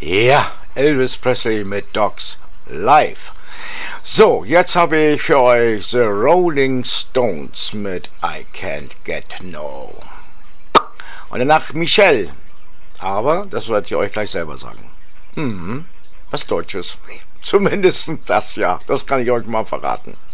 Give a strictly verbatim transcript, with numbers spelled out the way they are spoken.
Ja, Elvis Presley mit Dogs live. So, jetzt habe ich für euch The Rolling Stones mit I Can't Get No. Und danach Michelle. Aber das werde ich euch gleich selber sagen. Hm, was Deutsches. Zumindest das ja. Das kann ich euch mal verraten.